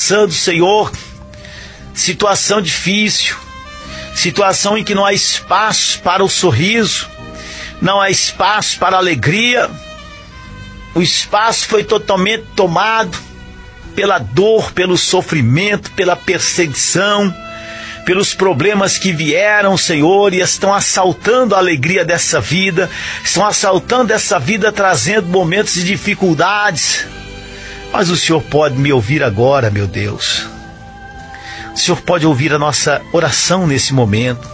passando, Senhor, situação difícil, situação em que não há espaço para o sorriso, não há espaço para a alegria. O espaço foi totalmente tomado pela dor, pelo sofrimento, pela perseguição, pelos problemas que vieram, Senhor, e estão assaltando a alegria dessa vida, estão assaltando essa vida, trazendo momentos de dificuldades. Mas o Senhor pode me ouvir agora, meu Deus. O Senhor pode ouvir a nossa oração nesse momento.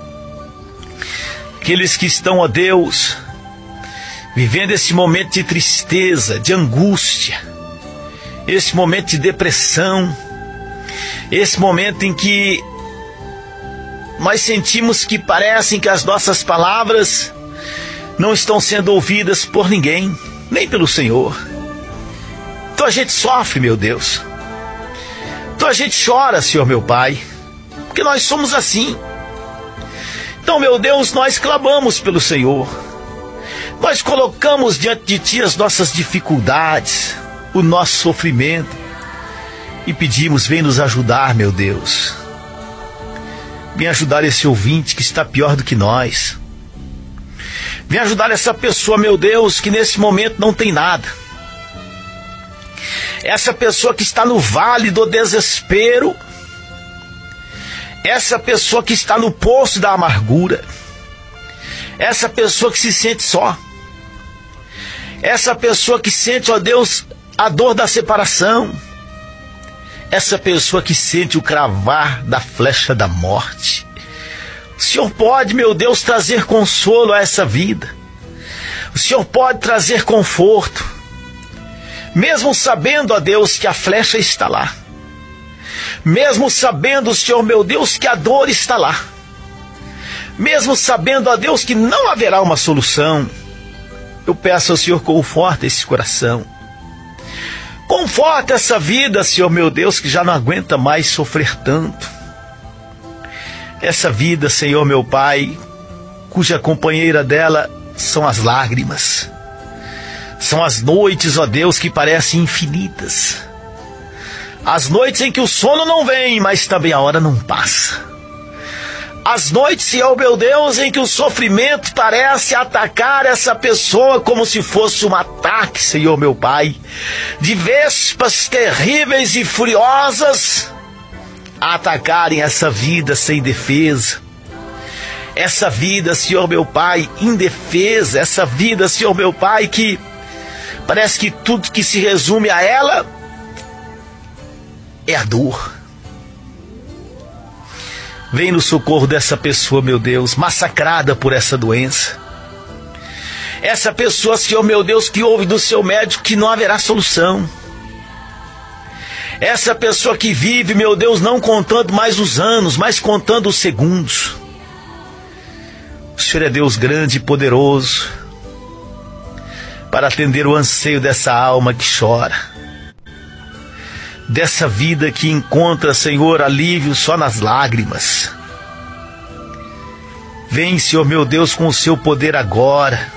Aqueles que estão, ó Deus, vivendo esse momento de tristeza, de angústia, esse momento de depressão, esse momento em que nós sentimos que parecem que as nossas palavras não estão sendo ouvidas por ninguém, nem pelo Senhor. Então a gente sofre, meu Deus. Então a gente chora, Senhor meu Pai, porque nós somos assim. Então, meu Deus, nós clamamos pelo Senhor. Nós colocamos diante de Ti as nossas dificuldades, o nosso sofrimento, e pedimos, vem nos ajudar, meu Deus. Vem ajudar esse ouvinte que está pior do que nós. Vem ajudar essa pessoa, meu Deus, que nesse momento não tem nada. Essa pessoa que está no vale do desespero. Essa pessoa que está no poço da amargura. Essa pessoa que se sente só. Essa pessoa que sente, ó Deus, a dor da separação. Essa pessoa que sente o cravar da flecha da morte. O Senhor pode, meu Deus, trazer consolo a essa vida. O Senhor pode trazer conforto. Mesmo sabendo, ó Deus, que a flecha está lá. Mesmo sabendo, Senhor, meu Deus, que a dor está lá. Mesmo sabendo, ó Deus, que não haverá uma solução. Eu peço ao Senhor, conforta esse coração. Conforta essa vida, Senhor meu Deus, que já não aguenta mais sofrer tanto. Essa vida, Senhor meu Pai, cuja companheira dela são as lágrimas. São as noites, ó Deus, que parecem infinitas. As noites em que o sono não vem, mas também a hora não passa. As noites, Senhor meu Deus, em que o sofrimento parece atacar essa pessoa como se fosse um ataque, Senhor meu Pai, de vespas terríveis e furiosas a atacarem essa vida sem defesa. Essa vida, Senhor meu Pai, indefesa, essa vida, Senhor meu Pai, que parece que tudo que se resume a ela é a dor. Vem no socorro dessa pessoa, meu Deus, massacrada por essa doença. Essa pessoa, Senhor meu Deus, que ouve do seu médico que não haverá solução. Essa pessoa que vive, meu Deus, não contando mais os anos, mas contando os segundos. O Senhor é Deus grande e poderoso para atender o anseio dessa alma que chora. Dessa vida que encontra, Senhor, alívio só nas lágrimas. Vem, Senhor meu Deus, com o seu poder agora.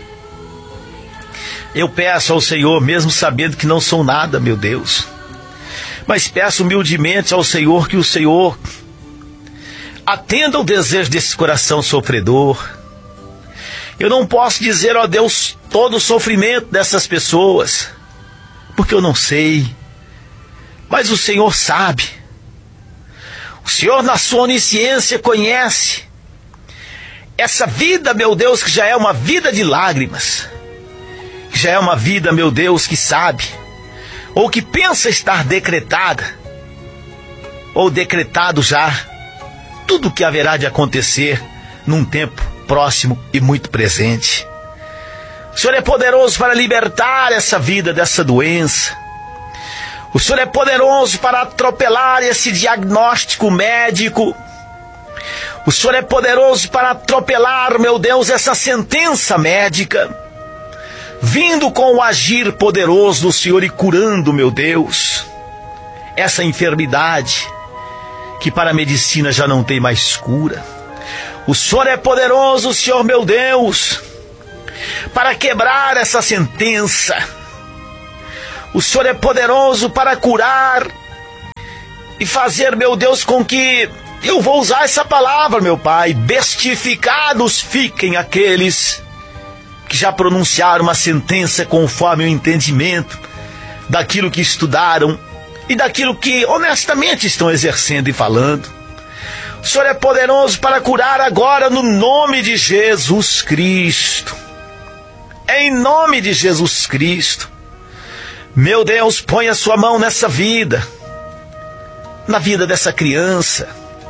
Eu peço ao Senhor, mesmo sabendo que não sou nada, meu Deus, mas peço humildemente ao Senhor que o Senhor atenda o desejo desse coração sofredor. Eu não posso dizer, ó Deus, todo o sofrimento dessas pessoas, porque eu não sei. Mas o Senhor sabe. O Senhor, na sua onisciência, conhece essa vida, meu Deus, que já é uma vida de lágrimas, que já é uma vida, meu Deus, que sabe, ou que pensa estar decretada, ou decretado já, tudo o que haverá de acontecer num tempo próximo e muito presente. O Senhor é poderoso para libertar essa vida dessa doença. O Senhor é poderoso para atropelar esse diagnóstico médico. O Senhor é poderoso para atropelar, meu Deus, essa sentença médica, vindo com o agir poderoso do Senhor e curando, meu Deus, essa enfermidade que para a medicina já não tem mais cura. O Senhor é poderoso, Senhor meu Deus, para quebrar essa sentença. O Senhor é poderoso para curar e fazer, meu Deus, com que eu vou usar essa palavra, meu Pai, bestificados fiquem aqueles que já pronunciaram uma sentença conforme o entendimento daquilo que estudaram e daquilo que honestamente estão exercendo e falando. O Senhor é poderoso para curar agora no nome de Jesus Cristo. Em nome de Jesus Cristo. Meu Deus, põe a sua mão nessa vida, na vida dessa criança,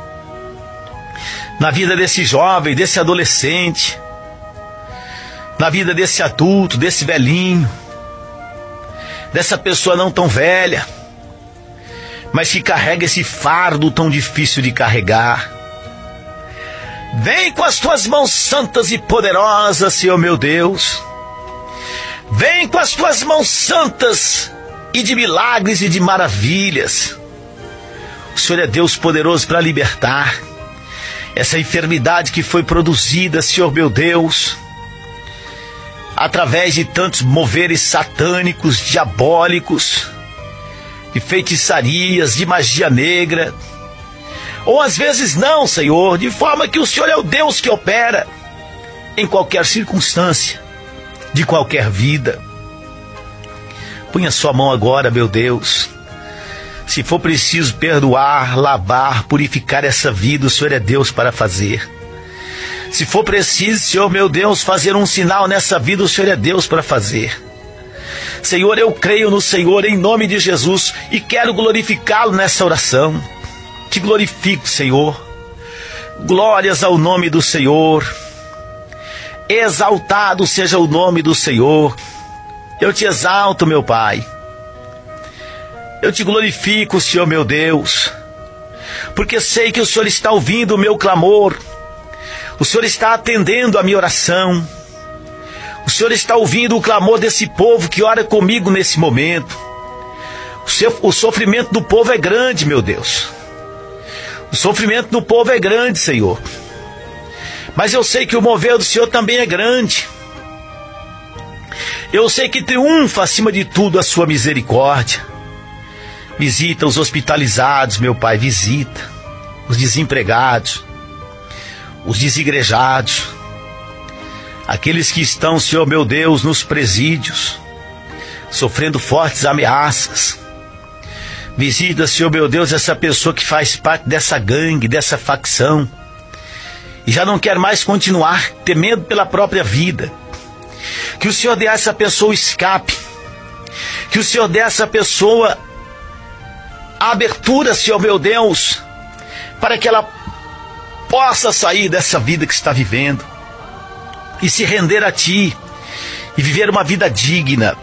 na vida desse jovem, desse adolescente, na vida desse adulto, desse velhinho, dessa pessoa não tão velha, mas que carrega esse fardo tão difícil de carregar. Vem com as tuas mãos santas e poderosas, Senhor meu Deus. Vem com as tuas mãos santas e de milagres e de maravilhas. O Senhor é Deus poderoso para libertar essa enfermidade que foi produzida, Senhor meu Deus, através de tantos moveres satânicos, diabólicos, de feitiçarias, de magia negra, ou às vezes não, Senhor, de forma que o Senhor é o Deus que opera em qualquer circunstância, de qualquer vida. Põe a sua mão agora, meu Deus. Se for preciso perdoar, lavar, purificar essa vida, o Senhor é Deus para fazer. Se for preciso, Senhor meu Deus, fazer um sinal nessa vida, o Senhor é Deus para fazer. Senhor, eu creio no Senhor em nome de Jesus e quero glorificá-lo nessa oração. Te glorifico, Senhor. Glórias ao nome do Senhor. Exaltado seja o nome do Senhor. Eu te exalto, meu Pai. Eu te glorifico, Senhor meu Deus, porque sei que o Senhor está ouvindo o meu clamor. O Senhor está atendendo a minha oração. O Senhor está ouvindo o clamor desse povo que ora comigo nesse momento. O sofrimento do povo é grande, meu Deus. O sofrimento do povo é grande, Senhor. Mas eu sei que o mover do Senhor também é grande. Eu sei que triunfa acima de tudo a sua misericórdia. Visita os hospitalizados, meu Pai, visita os desempregados, os desigrejados, aqueles que estão, Senhor meu Deus, nos presídios, sofrendo fortes ameaças. Visita, Senhor meu Deus, essa pessoa que faz parte dessa gangue, dessa facção, e já não quer mais continuar, temendo pela própria vida. Que o Senhor dê a essa pessoa o escape, que o Senhor dê a essa pessoa a abertura, Senhor meu Deus, para que ela possa sair dessa vida que está vivendo e se render a Ti e viver uma vida digna.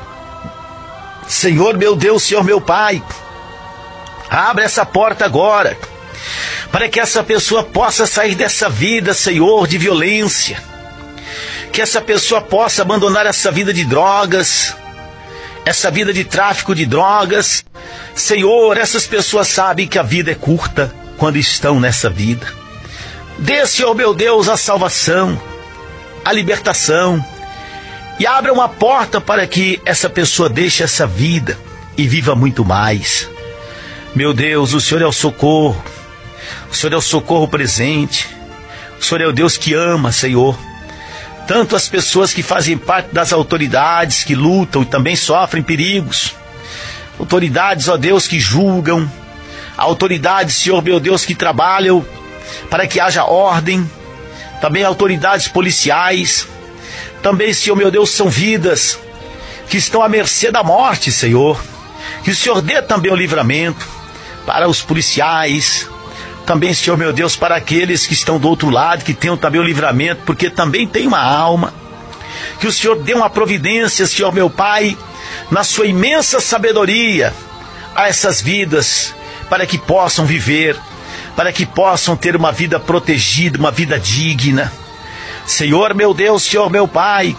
Senhor meu Deus, Senhor meu Pai, abre essa porta agora, para que essa pessoa possa sair dessa vida, Senhor, de violência, que essa pessoa possa abandonar essa vida de drogas, essa vida de tráfico de drogas. Senhor, essas pessoas sabem que a vida é curta quando estão nessa vida. Dê, Senhor meu Deus, a salvação, a libertação, e abra uma porta para que essa pessoa deixe essa vida e viva muito mais. Meu Deus, o Senhor é o socorro, o Senhor é o socorro presente, o Senhor é o Deus que ama, Senhor, tanto as pessoas que fazem parte das autoridades, que lutam e também sofrem perigos, autoridades, ó Deus, que julgam, autoridades, Senhor meu Deus, que trabalham para que haja ordem, também autoridades policiais, também, Senhor meu Deus, são vidas que estão à mercê da morte, Senhor, que o Senhor dê também o livramento para os policiais, também, Senhor meu Deus, para aqueles que estão do outro lado, que tenham também o livramento, porque também tem uma alma, que o Senhor dê uma providência, Senhor meu Pai, na sua imensa sabedoria, a essas vidas, para que possam viver, para que possam ter uma vida protegida, uma vida digna. Senhor meu Deus, Senhor meu Pai,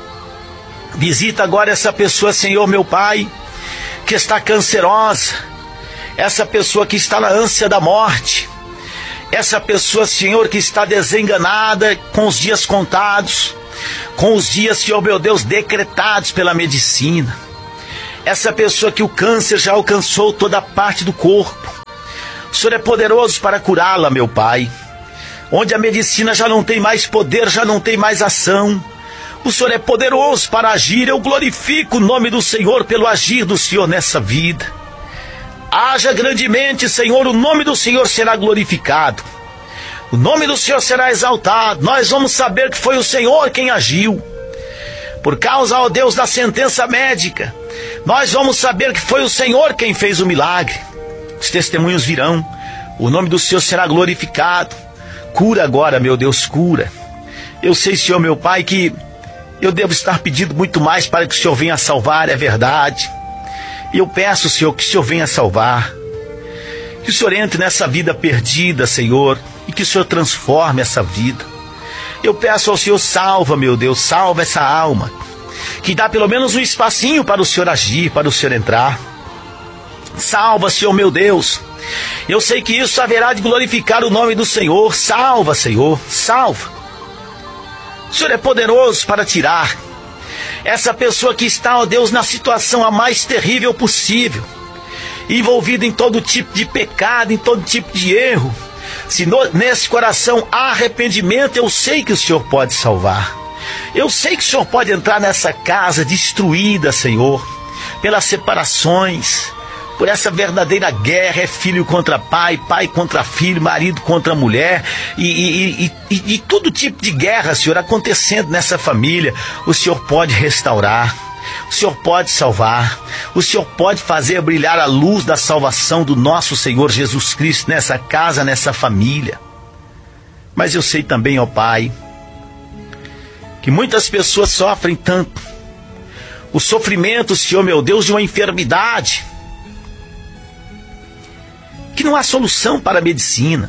visita agora essa pessoa, Senhor meu Pai, que está cancerosa, essa pessoa que está na ânsia da morte, essa pessoa, Senhor, que está desenganada, com os dias contados, com os dias, Senhor meu Deus, decretados pela medicina. Essa pessoa que o câncer já alcançou toda a parte do corpo. O Senhor é poderoso para curá-la, meu Pai. Onde a medicina já não tem mais poder, já não tem mais ação, o Senhor é poderoso para agir. Eu glorifico o nome do Senhor pelo agir do Senhor nessa vida. Haja grandemente, Senhor, o nome do Senhor será glorificado. O nome do Senhor será exaltado. Nós vamos saber que foi o Senhor quem agiu. Por causa, ó Deus, da sentença médica, nós vamos saber que foi o Senhor quem fez o milagre. Os testemunhos virão. O nome do Senhor será glorificado. Cura agora, meu Deus, cura. Eu sei, Senhor, meu Pai, que eu devo estar pedindo muito mais para que o Senhor venha salvar, é verdade. E eu peço, Senhor, que o Senhor venha salvar. Que o Senhor entre nessa vida perdida, Senhor, e que o Senhor transforme essa vida. Eu peço ao Senhor, salva, meu Deus, salva essa alma, que dá pelo menos um espacinho para o Senhor agir, para o Senhor entrar. Salva, Senhor, meu Deus. Eu sei que isso haverá de glorificar o nome do Senhor. Salva, Senhor, salva. O Senhor é poderoso para tirar essa pessoa que está, ó Deus, na situação a mais terrível possível, envolvida em todo tipo de pecado, em todo tipo de erro. Se nesse coração há arrependimento, eu sei que o Senhor pode salvar. Eu sei que o Senhor pode entrar nessa casa destruída, Senhor, pelas separações, por essa verdadeira guerra, é filho contra pai, pai contra filho, marido contra mulher, e todo tipo de guerra, Senhor, acontecendo nessa família. O Senhor pode restaurar, o Senhor pode salvar, o Senhor pode fazer brilhar a luz da salvação do nosso Senhor Jesus Cristo nessa casa, nessa família. Mas eu sei também, ó Pai, que muitas pessoas sofrem tanto, o sofrimento, Senhor, meu Deus, de uma enfermidade, que não há solução para a medicina.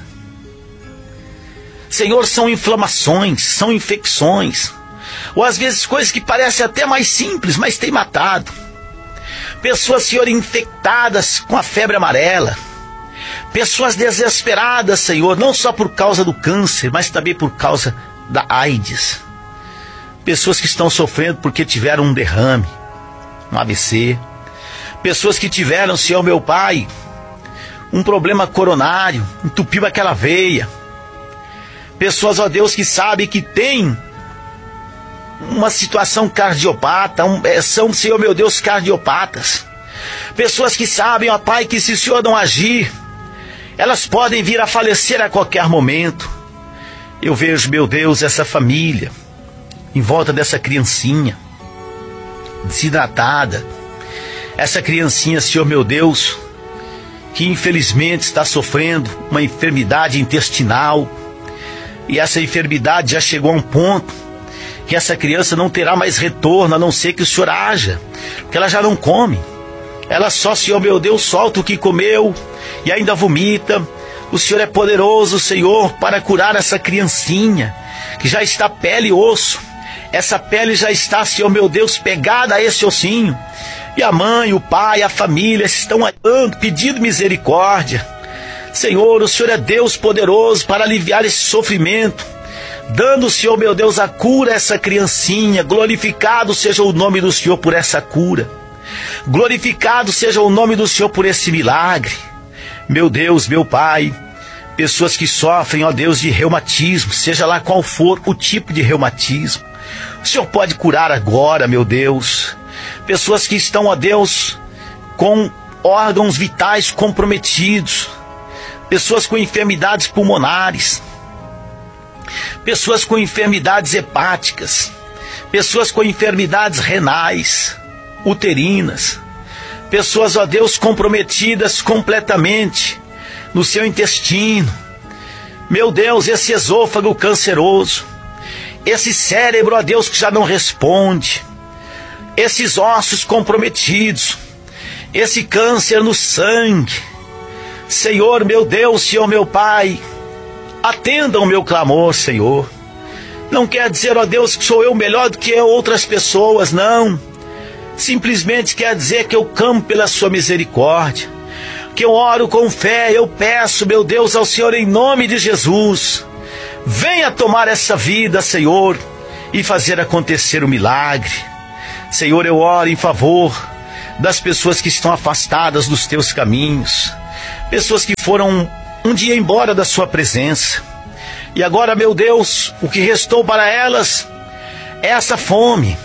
Senhor, são inflamações, são infecções, ou às vezes coisas que parecem até mais simples, mas têm matado. Pessoas, Senhor, infectadas com a febre amarela, pessoas desesperadas, Senhor, não só por causa do câncer, mas também por causa da AIDS. Pessoas que estão sofrendo porque tiveram um derrame, um AVC. Pessoas que tiveram, Senhor, meu Pai, um problema coronário, entupiu aquela veia. Pessoas, ó Deus, que sabem que tem uma situação cardiopata, são, Senhor, meu Deus, cardiopatas. Pessoas que sabem, ó Pai, que se o Senhor não agir, elas podem vir a falecer a qualquer momento. Eu vejo, meu Deus, essa família em volta dessa criancinha desidratada. Essa criancinha, Senhor, meu Deus, que infelizmente está sofrendo uma enfermidade intestinal, e essa enfermidade já chegou a um ponto que essa criança não terá mais retorno, a não ser que o Senhor haja, porque ela já não come, ela só, Senhor meu Deus, solta o que comeu e ainda vomita. O Senhor é poderoso, Senhor, para curar essa criancinha, que já está pele e osso, essa pele já está, Senhor meu Deus, pegada a esse ossinho. E a mãe, o pai, a família estão orando, pedindo misericórdia. Senhor, o Senhor é Deus poderoso para aliviar esse sofrimento, dando, Senhor meu Deus, a cura a essa criancinha. Glorificado seja o nome do Senhor por essa cura. Glorificado seja o nome do Senhor por esse milagre. Meu Deus, meu Pai, pessoas que sofrem, ó Deus, de reumatismo, seja lá qual for o tipo de reumatismo, o Senhor pode curar agora, meu Deus. Pessoas que estão, ó Deus, com órgãos vitais comprometidos, pessoas com enfermidades pulmonares, pessoas com enfermidades hepáticas, pessoas com enfermidades renais, uterinas, pessoas, ó Deus, comprometidas completamente no seu intestino. Meu Deus, esse esôfago canceroso, esse cérebro, ó Deus, que já não responde, esses ossos comprometidos, esse câncer no sangue. Senhor, meu Deus, Senhor, meu Pai, atenda o meu clamor, Senhor. Não quer dizer, ó Deus, que sou eu melhor do que outras pessoas, não. Simplesmente quer dizer que eu clamo pela sua misericórdia, que eu oro com fé. Eu peço, meu Deus, ao Senhor, em nome de Jesus, venha tomar essa vida, Senhor, e fazer acontecer o milagre. Senhor, eu oro em favor das pessoas que estão afastadas dos teus caminhos. pessoas que foram um dia embora da sua presença, e agora, meu Deus, o que restou para elas é essa fome,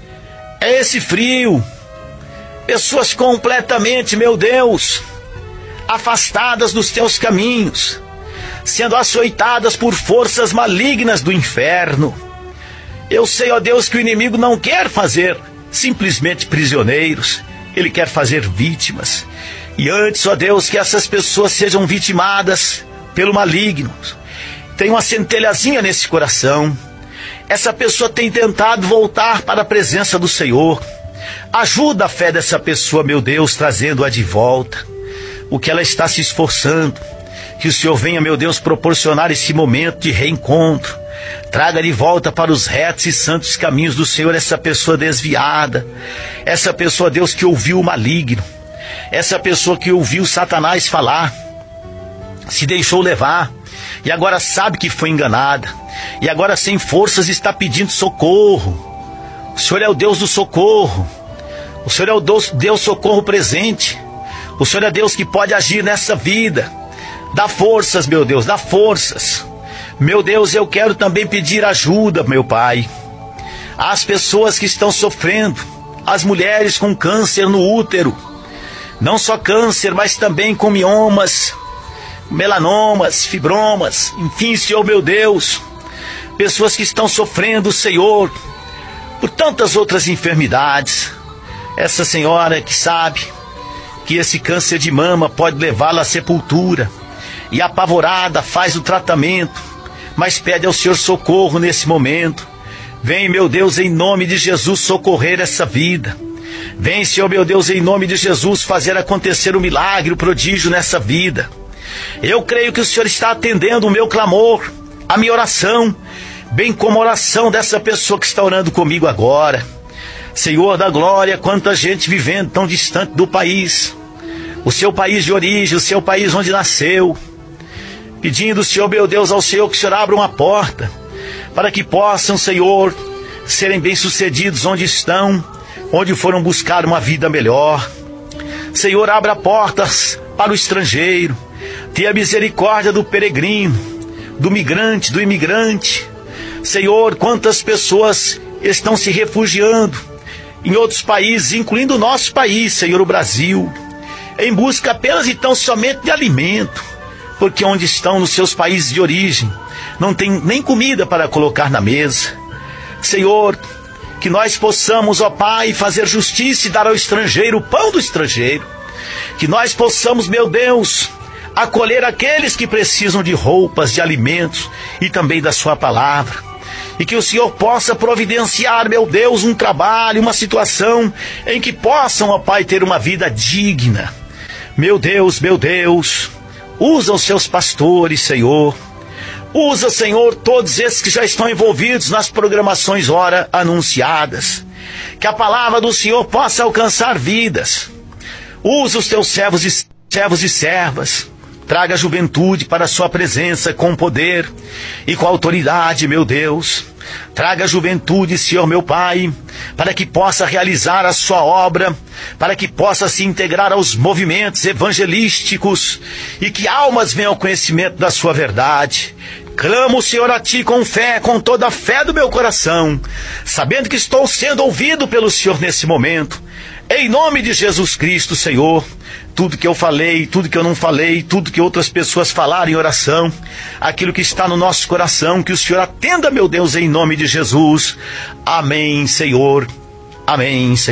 é esse frio, pessoas completamente, meu Deus, afastadas dos teus caminhos, sendo açoitadas por forças malignas do inferno. Eu sei, ó Deus, que o inimigo não quer fazer simplesmente prisioneiros, ele quer fazer vítimas. E antes, ó Deus, que essas pessoas sejam vitimadas pelo maligno, tem uma centelhazinha nesse coração. Essa pessoa tem tentado voltar para a presença do Senhor. Ajuda a fé dessa pessoa, meu Deus, trazendo-a de volta. O que ela está se esforçando, que o Senhor venha, meu Deus, proporcionar esse momento de reencontro. Traga de volta para os retos e santos caminhos do Senhor essa pessoa desviada, essa pessoa, Deus, que ouviu o maligno, essa pessoa que ouviu Satanás falar, se deixou levar e agora sabe que foi enganada, e agora sem forças está pedindo socorro. O Senhor é o Deus do socorro, o Senhor é o Deus socorro presente, o Senhor é Deus que pode agir nessa vida. Dá forças, meu Deus, dá forças. Meu Deus, eu quero também pedir ajuda, meu Pai, às pessoas que estão sofrendo, as mulheres com câncer no útero, não só câncer, mas também com miomas, melanomas, fibromas, enfim, Senhor, meu Deus, pessoas que estão sofrendo, Senhor, por tantas outras enfermidades. Essa senhora que sabe que esse câncer de mama pode levá-la à sepultura, e apavorada faz o tratamento, mas pede ao Senhor socorro nesse momento. Vem, meu Deus, em nome de Jesus, socorrer essa vida. Vem, Senhor, meu Deus, em nome de Jesus, fazer acontecer o milagre, o prodígio nessa vida. Eu creio que o Senhor está atendendo o meu clamor, a minha oração, bem como a oração dessa pessoa que está orando comigo agora. Senhor da glória, quanta gente vivendo tão distante do país, o seu país de origem, o seu país onde nasceu, pedindo, Senhor, meu Deus, ao Senhor que o Senhor abra uma porta, para que possam, Senhor, serem bem-sucedidos onde estão, onde foram buscar uma vida melhor. Senhor, abra portas para o estrangeiro, tenha misericórdia do peregrino, do migrante, do imigrante. Senhor, quantas pessoas estão se refugiando em outros países, incluindo o nosso país, Senhor, o Brasil, em busca apenas e tão somente de alimento, porque onde estão nos seus países de origem, não tem nem comida para colocar na mesa. Senhor, que nós possamos, ó Pai, fazer justiça e dar ao estrangeiro o pão do estrangeiro. Que nós possamos, meu Deus, acolher aqueles que precisam de roupas, de alimentos e também da sua palavra. E que o Senhor possa providenciar, meu Deus, um trabalho, uma situação em que possam, ó Pai, ter uma vida digna. Meu Deus, usa os seus pastores, Senhor. Usa, Senhor, todos esses que já estão envolvidos nas programações ora anunciadas. Que a palavra do Senhor possa alcançar vidas. Usa os teus servos e servas. Traga a juventude para a sua presença com poder e com autoridade, meu Deus. Traga a juventude, Senhor, meu Pai, para que possa realizar a sua obra, para que possa se integrar aos movimentos evangelísticos e que almas venham ao conhecimento da sua verdade. Clamo, Senhor, a Ti com fé, com toda a fé do meu coração, sabendo que estou sendo ouvido pelo Senhor nesse momento. Em nome de Jesus Cristo, Senhor, tudo que eu falei, tudo que eu não falei, tudo que outras pessoas falaram em oração, aquilo que está no nosso coração, que o Senhor atenda, meu Deus, em nome de Jesus. Amém, Senhor. Amém, Senhor.